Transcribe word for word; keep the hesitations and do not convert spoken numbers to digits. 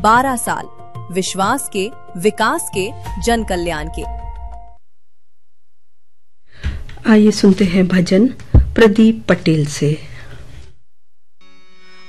बारह साल विश्वास के, विकास के, जन कल्याण के। आइए सुनते हैं भजन प्रदीप पटेल से।